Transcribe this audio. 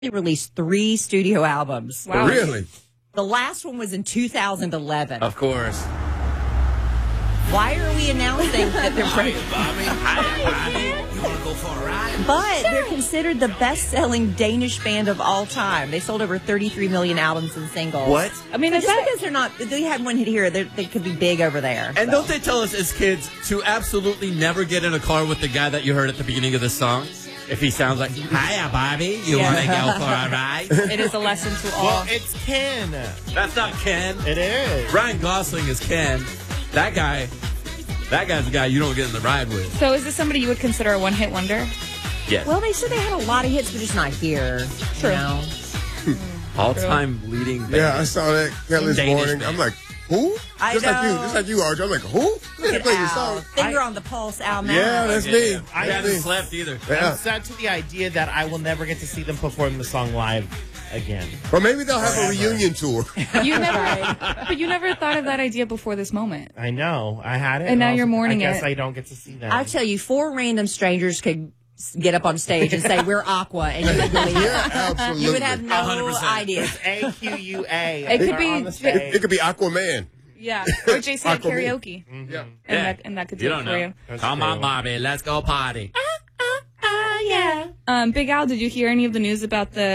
They released 3 studio albums. Wow. Really? The last one was in 2011. Of course. Why are we announcing that they're Bobby. You want to go for a ride? But they're considered the best-selling Danish band of all time. They sold over 33 million albums and singles. What? I mean, Just because they're not, they had one hit here, they could be big over there. And don't they tell us as kids to absolutely never get in a car with the guy that you heard at the beginning of the song? If he sounds like, hiya, Bobby, you want to go for a ride? it is a lesson to all. Well, it's Ken. That's not Ken. It is. Ryan Gosling is Ken. That guy's the guy you don't get in the ride with. So is this somebody you would consider a one-hit wonder? Yes. Well, they said they had a lot of hits, but just not here. True. You know? All-time leading band. Yeah, I saw that this Danish morning. band. I'm like, who? I Just know. like you, RJ. I'm like, who? They Get play your Al. song. Finger on the pulse, Al Mack. Yeah, that's me. I haven't That's me. slept either. Yeah. I'm sad to the idea that I will never get to see them perform the song live again. Or maybe they'll have a reunion tour. You never thought of that idea before this moment. I know. I had it. And now I was you're like, mourning I guess it. I don't get to see them. I tell you, 4 random strangers could get up on stage and say, we're Aqua, and you would believe Yeah, it. absolutely. You would have no 100%. idea. AQUA. It could They're be- on the stage. It could be Aquaman. Yeah. Or Jason at Aquaman. karaoke. Yeah. And that could do You it don't for know. you. That's Come on, true. Bobby, let's go party. Big Al, did you hear any of the news about the